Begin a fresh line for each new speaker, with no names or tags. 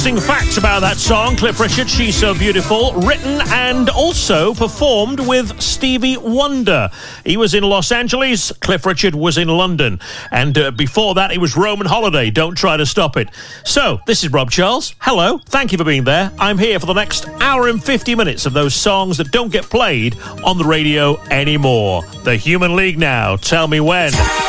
Facts about that song, Cliff Richard, She's So Beautiful, written and also performed with Stevie Wonder. He was in Los Angeles, Cliff Richard was in London, and before that it was Roman Holiday, Don't Try to Stop It. So, this is Rob Charles. Hello, thank you for being there. I'm here for the next hour and 50 minutes of those songs that don't get played on the radio anymore. The Human League now, Tell Me When.